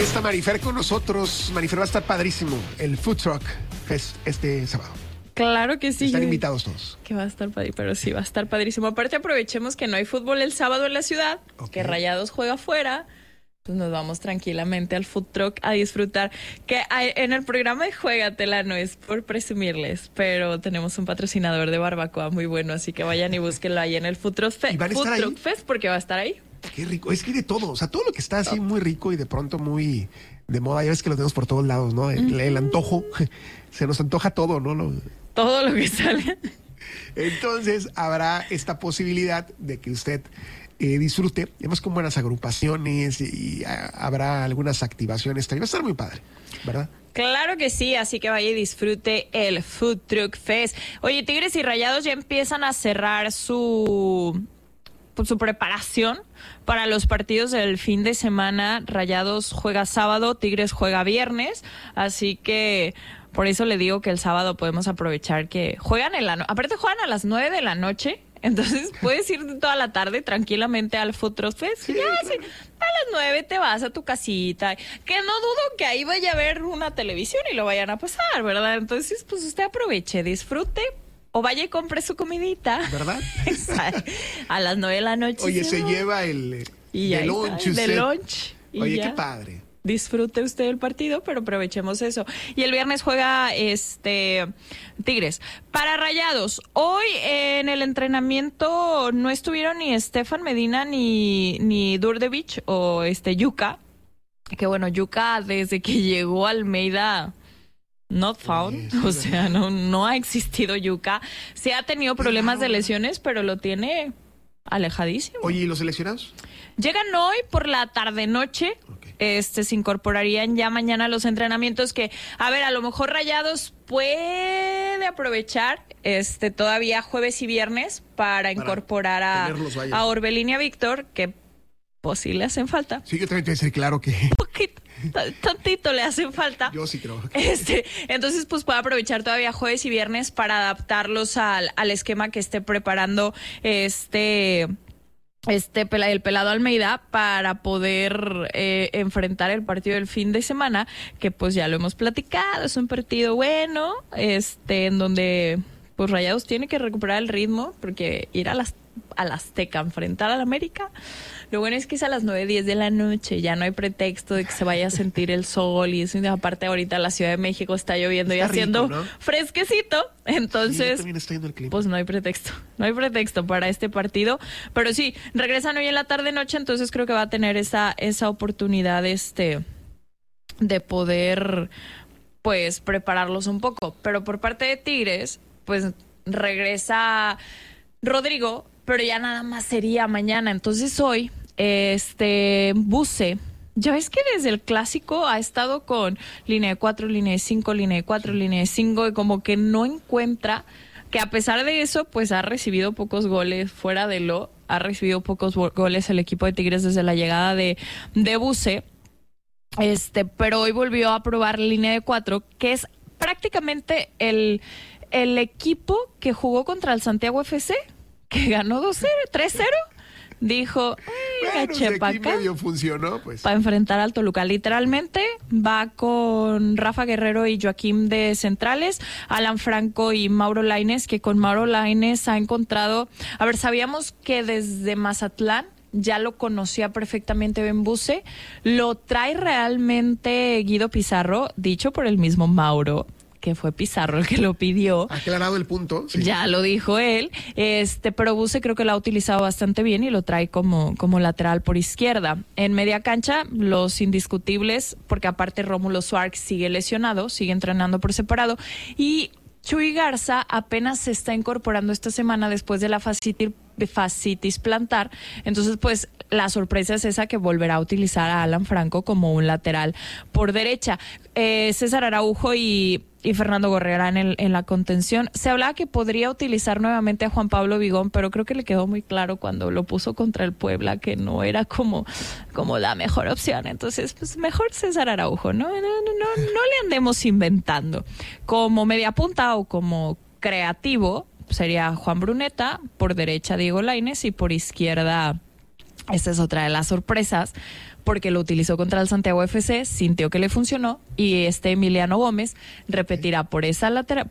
está Marifer con nosotros. Marifer, va a estar padrísimo el Food Truck Fest este sábado. Claro que sí. Están invitados todos. Que va a estar padrísimo, pero sí, va a estar padrísimo. Aparte, aprovechemos que no hay fútbol el sábado en la ciudad, que Rayados juega afuera. Pues nos vamos tranquilamente al Food Truck a disfrutar. Que en el programa de Juégatela, no es por presumirles, pero tenemos un patrocinador de barbacoa muy bueno, así que vayan y búsquenlo ahí en el Food Truck Fest, porque va a estar ahí. Qué rico. Es que hay de todo. O sea, todo lo que está así muy rico y de pronto muy de moda. Ya ves que lo tenemos por todos lados, ¿no? El antojo. Se nos antoja todo, ¿no? Todo lo que sale. Entonces, habrá esta posibilidad de que usted disfrute. Además, con buenas agrupaciones y habrá algunas activaciones. Va a estar muy padre, ¿verdad? Claro que sí, así que vaya y disfrute el Food Truck Fest. Oye, Tigres y Rayados ya empiezan a cerrar su preparación para los partidos del fin de semana. Rayados juega sábado, Tigres juega viernes, así que por eso le digo que el sábado podemos aprovechar que juegan aparte juegan a las 9 de la noche, entonces puedes ir toda la tarde tranquilamente al Food Truck Fest. Sí, a las 9 te vas a tu casita, que no dudo que ahí vaya a haber una televisión y lo vayan a pasar, ¿verdad? Entonces, pues usted aproveche, disfrute, o vaya y compre su comidita. ¿Verdad? A las 9 de la noche. Oye, se lleva el lunch. Oye, qué padre. Disfrute usted el partido, pero aprovechemos eso. Y el viernes juega Tigres. Para Rayados, hoy en el entrenamiento no estuvieron ni Estefan Medina ni Durdevich o Yuka. Que bueno, Yuka desde que llegó a Almeida not found, o sea, no ha existido Yuka. Se ha tenido problemas de lesiones, pero lo tiene alejadísimo. Oye, ¿y los seleccionados? Llegan hoy por la tarde-noche. Se incorporarían ya mañana a los entrenamientos que, a lo mejor Rayados puede aprovechar todavía jueves y viernes para incorporar a Orbelín y a Víctor, que pues sí le hacen falta. Sí, yo también te voy a decir claro que tantito le hacen falta. Yo sí creo. Entonces, pues puede aprovechar todavía jueves y viernes para adaptarlos al esquema que esté preparando el pelado Almeida para poder enfrentar el partido del fin de semana, que pues ya lo hemos platicado, es un partido bueno, en donde pues Rayados tiene que recuperar el ritmo, porque ir al Azteca, enfrentar al América, lo bueno es que es a las 9:10 de la noche, ya no hay pretexto de que se vaya a sentir el sol, y eso, aparte ahorita la Ciudad de México está lloviendo y haciendo rico, ¿no? Fresquecito, entonces pues no hay pretexto para este partido, pero sí, regresan hoy en la tarde-noche, entonces creo que va a tener esa oportunidad de poder pues prepararlos un poco, pero por parte de Tigres pues regresa Rodrigo, pero ya nada más sería mañana. Entonces hoy, Buse, ya ves que desde el clásico ha estado con línea de 4, línea de 5, línea de 4, línea de 5, y como que no encuentra, que a pesar de eso, pues ha recibido pocos goles fuera de ha recibido pocos goles el equipo de Tigres desde la llegada de Buse, pero hoy volvió a probar línea de 4, que es prácticamente el equipo que jugó contra el Santiago FC, que ganó 2-0, 3-0. Dijo, medio funcionó, pues. Para enfrentar al Toluca. Literalmente va con Rafa Guerrero y Joaquín de centrales, Alan Franco y Mauro Lainez, que con Mauro Lainez ha encontrado... sabíamos que desde Mazatlán ya lo conocía perfectamente Ben Buse, lo trae realmente Guido Pizarro, dicho por el mismo Mauro, que fue Pizarro el que lo pidió. Aclarado el punto. Sí. Ya lo dijo él. Pero Buse creo que lo ha utilizado bastante bien y lo trae como lateral por izquierda. En media cancha, los indiscutibles, porque aparte Rómulo Suárez sigue lesionado, sigue entrenando por separado. Y Chuy Garza apenas se está incorporando esta semana después de la fascitis plantar. Entonces, pues, la sorpresa es esa, que volverá a utilizar a Alan Franco como un lateral por derecha. César Araujo y Fernando Gorriarán en la contención. Se hablaba que podría utilizar nuevamente a Juan Pablo Vigón, pero creo que le quedó muy claro cuando lo puso contra el Puebla que no era como la mejor opción. Entonces, pues mejor César Araujo, ¿no? No le andemos inventando. Como media punta o como creativo sería Juan Bruneta, por derecha Diego Lainez y por izquierda Esta es otra de las sorpresas, porque lo utilizó contra el Santiago FC, sintió que le funcionó, y Emiliano Gómez repetirá por ese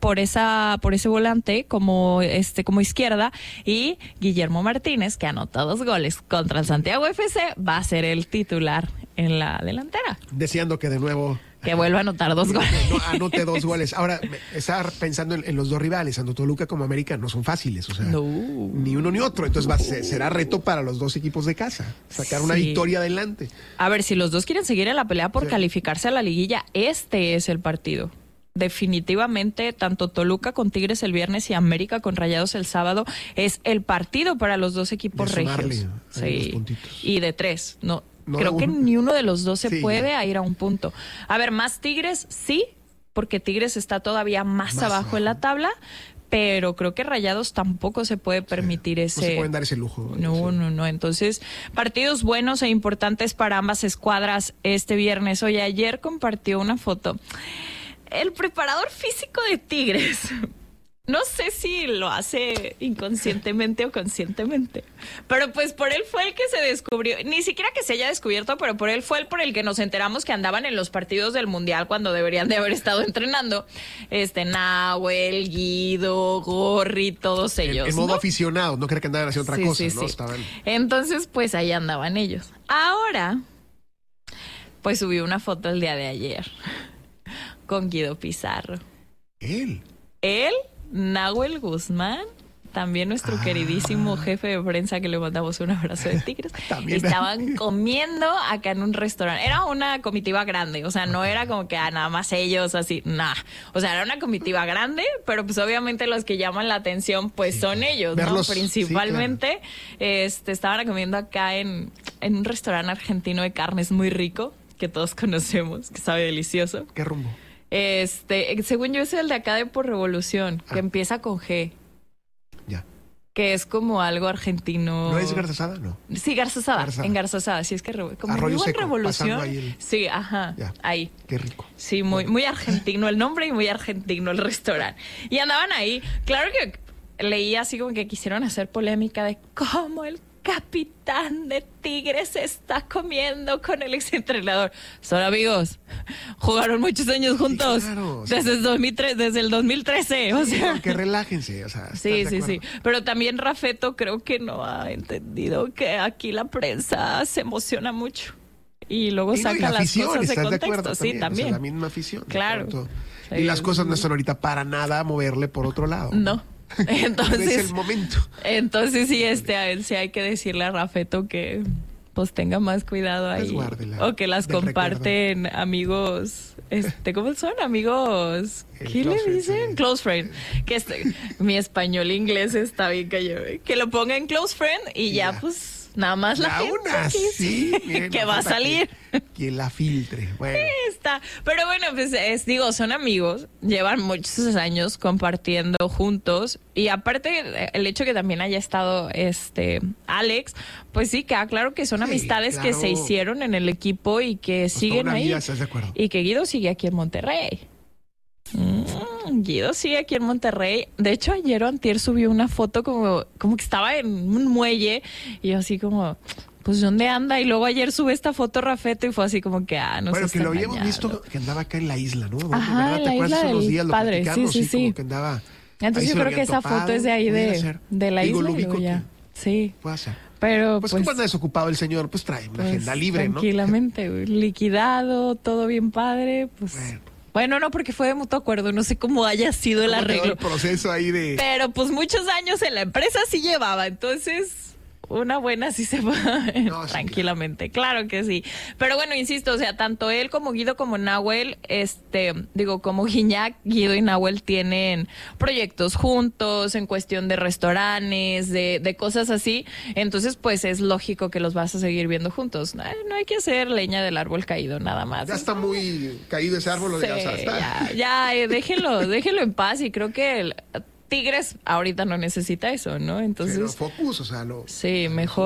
volante como izquierda, y Guillermo Martínez, que anotó 2 goles contra el Santiago FC, va a ser el titular en la delantera. Deseando que de nuevo que vuelva a anotar 2 goles. No, anote 2 goles. Ahora, estaba pensando en los dos rivales, tanto Toluca como América no son fáciles, o sea, ni uno ni otro. Entonces será reto para los dos equipos de casa, sacar una victoria adelante. A ver, si los dos quieren seguir en la pelea por calificarse a la liguilla, este es el partido. Definitivamente, tanto Toluca con Tigres el viernes y América con Rayados el sábado es el partido para los dos equipos regios. Sí. Y de 3, no creo que ni uno de los dos se puede ir a un punto. A ver, más Tigres, sí, porque Tigres está todavía más abajo en la tabla, pero creo que Rayados tampoco se puede permitir ese... No se pueden dar ese lujo. No. Entonces, partidos buenos e importantes para ambas escuadras este viernes. Oye, ayer compartió una foto el preparador físico de Tigres. No sé si lo hace inconscientemente o conscientemente, pero pues por él fue el que se descubrió, ni siquiera que se haya descubierto, pero por él fue el por el que nos enteramos que andaban en los partidos del Mundial cuando deberían de haber estado entrenando. Nahuel, Guido, Gorri, todos ellos. En modo aficionado, no creo que andaban haciendo otra cosa, ¿no? Sí. Estaban... Entonces, pues ahí andaban ellos. Ahora, pues subí una foto el día de ayer con Guido Pizarro. ¿Él? Nahuel Guzmán, también nuestro queridísimo jefe de prensa, que le mandamos un abrazo de Tigres. Estaban comiendo acá en un restaurante. Era una comitiva grande, o sea, no era como que nada más ellos así, o sea, era una comitiva grande, pero pues obviamente los que llaman la atención pues son ellos, verlos, ¿no? Principalmente, estaban comiendo acá en un restaurante argentino de carnes muy rico, que todos conocemos, que sabe delicioso. ¿Qué rumbo? Según yo es el de acá de Por Revolución, que empieza con G. Ya. Que es como algo argentino. ¿No es Garzasada? No. Sí, Garzasada. En Garzasada, sí, es que como Arroyo Seco, en Revolución. Ahí Sí, ajá. Ya. Ahí. Qué rico. Sí, muy argentino el nombre y muy argentino el restaurante. Y andaban ahí. Claro que leí así como que quisieron hacer polémica de cómo el capitán de Tigres está comiendo con el exentrenador. Son amigos. Jugaron muchos años juntos. Sí, claro, desde el 2013. O sea, que relájense. O sea, sí. Pero también Rafeto creo que no ha entendido que aquí la prensa se emociona mucho. Y luego saca las cosas de contexto. Sí, también. O sea, la misma afición. Claro. Y las cosas no están ahorita para nada a moverle por otro lado. No. Entonces, es el momento. Entonces sí, a él sí hay que decirle a Rafeto que pues tenga más cuidado ahí. O que las comparten recuerdo. Amigos, ¿cómo son? Amigos, ¿qué le dicen? Close friend. Que mi español inglés está bien callado. Que lo ponga en close friend y ya pues nada más la gente miren, que va a salir. Quien la filtre. Bueno. Está. Pero bueno, pues son amigos, llevan muchos años compartiendo juntos y aparte el hecho que también haya estado Alex, pues sí, queda claro que son amistades que se hicieron en el equipo y que pues siguen ahí. ¿Estás de acuerdo? Y que Guido sigue aquí en Monterrey. Guido sigue aquí en Monterrey. De hecho, ayer o antier subió una foto como que estaba en un muelle y yo así como, pues ¿dónde anda? Y luego ayer sube esta foto Rafeto y fue así como que, no sé. Bueno, que lo habíamos visto que andaba acá en la isla, ¿no? Ajá, en la isla del días, padre. Sí. Como que andaba. Entonces yo creo que esa foto es de ahí de la isla. Ya. Sí. Puede ser. Pero pues como anda desocupado el señor, pues trae una agenda libre, tranquilamente, ¿no? Liquidado, todo bien padre, pues. Bueno, no, porque fue de mutuo acuerdo, no sé cómo haya sido el arreglo. El proceso ahí de... Pero pues muchos años en la empresa sí llevaba, entonces una buena sí se va tranquilamente, claro que sí. Pero bueno, insisto, o sea, tanto él como Guido como Nahuel, como Guiñac, Guido y Nahuel tienen proyectos juntos en cuestión de restaurantes, de cosas así. Entonces, pues es lógico que los vas a seguir viendo juntos. No hay que hacer leña del árbol caído, nada más. Ya está muy caído ese árbol. Ya, déjenlo en paz y creo que Tigres ahorita no necesita eso, ¿no? Entonces... Pero focus, o sea, sí, mejor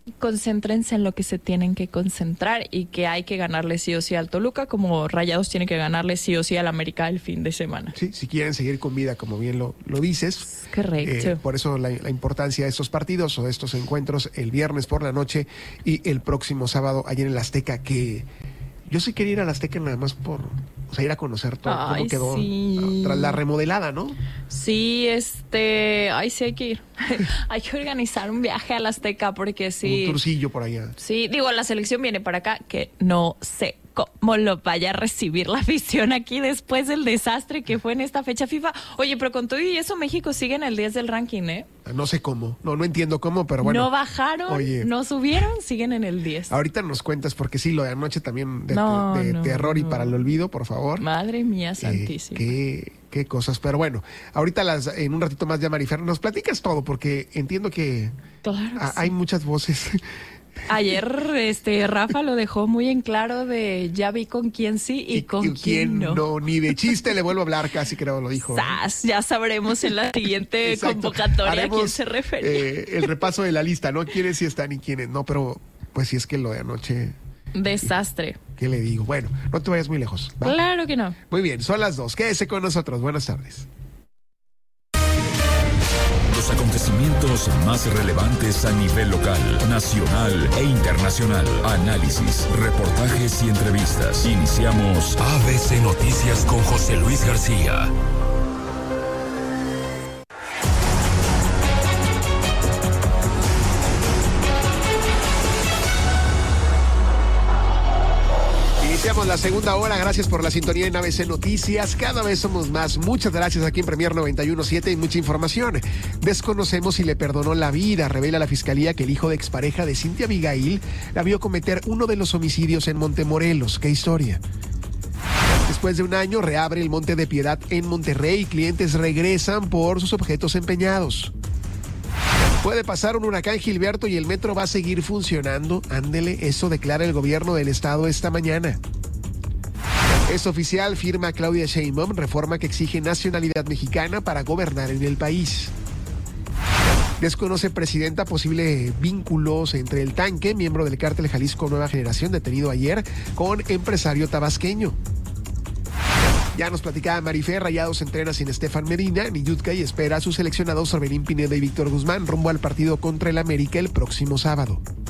concéntrense en lo que se tienen que concentrar y que hay que ganarle sí o sí al Toluca, como Rayados tiene que ganarle sí o sí al América el fin de semana. Sí, si quieren seguir con vida, como bien lo dices. Correcto. Por eso la importancia de estos partidos o de estos encuentros el viernes por la noche y el próximo sábado allá en el Azteca, que yo sí quería ir al Azteca nada más por, o sea, ir a conocer todo cómo quedó tras la remodelada, ¿no? Sí, ay, sí hay que ir. Hay que organizar un viaje al Azteca porque sí. Un turcillo por allá. Sí, digo, la selección viene para acá, que no sé cómo lo vaya a recibir la afición aquí después del desastre que fue en esta fecha FIFA. Oye, pero con todo y eso México sigue en el 10 del ranking, ¿eh? No sé cómo, no entiendo cómo, pero bueno. No bajaron, no subieron, siguen en el 10. Ahorita nos cuentas, porque sí, lo de anoche también de terror y para el olvido, por favor. Madre mía santísima. Qué cosas, pero bueno, ahorita en un ratito más ya Marifer, nos platicas todo, porque entiendo que hay muchas voces. Ayer Rafa lo dejó muy en claro de ya vi con quién sí y con quién no. Ni de chiste le vuelvo a hablar, casi creo lo dijo. Ya sabremos en la siguiente convocatoria a quién se refería. El repaso de la lista, ¿no? Quiénes sí están y quiénes no, pero pues sí es que lo de anoche... Desastre. ¿Qué le digo? Bueno, no te vayas muy lejos, ¿va? Claro que no. Muy bien, son las 2. Quédese con nosotros. Buenas tardes. Los acontecimientos más relevantes a nivel local, nacional e internacional. Análisis, reportajes y entrevistas. Iniciamos ABC Noticias con José Luis García. Iniciamos la segunda hora, gracias por la sintonía en ABC Noticias, cada vez somos más, muchas gracias aquí en Premier 91.7 y mucha información. Desconocemos si le perdonó la vida, revela la fiscalía que el hijo de expareja de Cintia Abigail la vio cometer uno de los homicidios en Montemorelos. ¿Qué historia? Después de un año reabre el Monte de Piedad en Monterrey, clientes regresan por sus objetos empeñados. Puede pasar un huracán Gilberto y el metro va a seguir funcionando. Ándele, eso declara el gobierno del estado esta mañana. Es oficial, firma Claudia Sheinbaum, reforma que exige nacionalidad mexicana para gobernar en el país. Desconoce presidenta posibles vínculos entre el Tanque, miembro del cártel Jalisco Nueva Generación, detenido ayer, con empresario tabasqueño. Ya nos platicaba Marifer, Rayados entrena sin Estefan Medina, ni Yutka y espera a sus seleccionados Orbelín Pineda y Víctor Guzmán rumbo al partido contra el América el próximo sábado.